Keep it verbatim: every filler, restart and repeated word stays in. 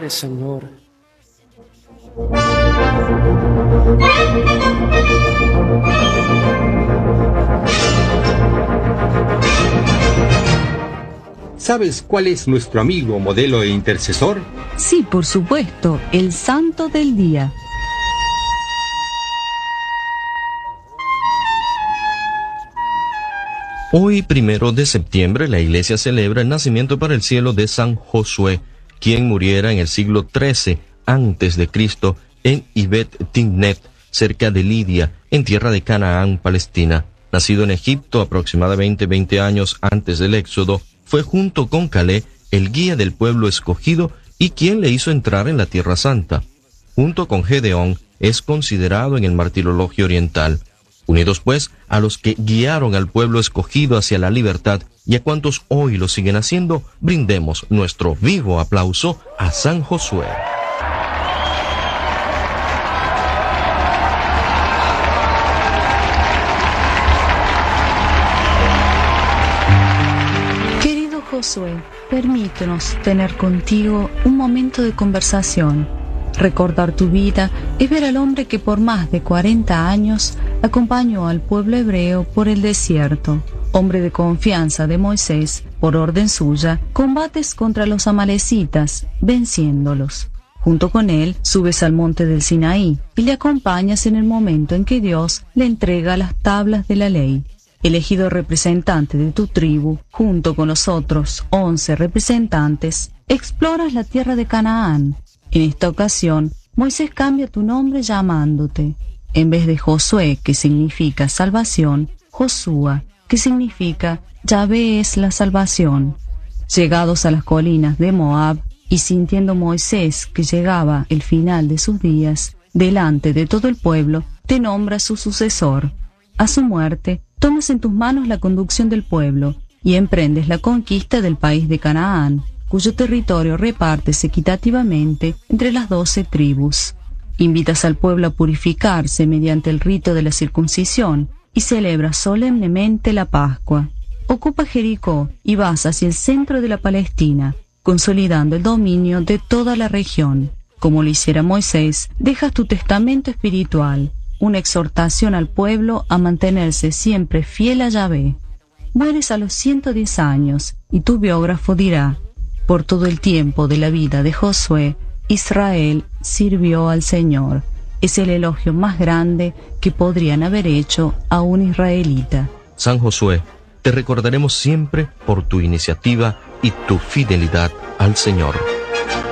Padre, Señor. ¿Sabes cuál es nuestro amigo, modelo e intercesor? Sí, por supuesto, el Santo del Día. Hoy, primero de septiembre, la Iglesia celebra el nacimiento para el cielo de San Josué, quien muriera en el siglo trece antes de Cristo en Ibet Timnet, cerca de Lidia, en tierra de Canaán, Palestina. Nacido en Egipto aproximadamente veinte años antes del Éxodo, fue junto con Caleb el guía del pueblo escogido y quien le hizo entrar en la Tierra Santa. Junto con Gedeón, es considerado en el martirologio oriental. Unidos pues a los que guiaron al pueblo escogido hacia la libertad y a cuantos hoy lo siguen haciendo, brindemos nuestro vivo aplauso a San Josué. Querido Josué, permítenos tener contigo un momento de conversación. Recordar tu vida es ver al hombre que por más de cuarenta años acompañó al pueblo hebreo por el desierto. Hombre de confianza de Moisés, por orden suya, combates contra los amalecitas, venciéndolos. Junto con él, subes al monte del Sinaí y le acompañas en el momento en que Dios le entrega las tablas de la ley. Elegido representante de tu tribu, junto con los otros once representantes, exploras la tierra de Canaán. En esta ocasión, Moisés cambia tu nombre llamándote, en vez de Josué, que significa salvación, Josúa, que significa Yahvé es la salvación. Llegados a las colinas de Moab, y sintiendo Moisés que llegaba el final de sus días, delante de todo el pueblo, te nombra su sucesor. A su muerte, tomas en tus manos la conducción del pueblo, y emprendes la conquista del país de Canaán, cuyo territorio repartes equitativamente entre las doce tribus. Invitas al pueblo a purificarse mediante el rito de la circuncisión y celebras solemnemente la Pascua. Ocupa Jericó y vas hacia el centro de la Palestina, consolidando el dominio de toda la región. Como lo hiciera Moisés, dejas tu testamento espiritual, una exhortación al pueblo a mantenerse siempre fiel a Yahvé. Mueres a los ciento diez años y tu biógrafo dirá: por todo el tiempo de la vida de Josué, Israel sirvió al Señor. Es el elogio más grande que podrían haber hecho a un israelita. San Josué, te recordaremos siempre por tu iniciativa y tu fidelidad al Señor.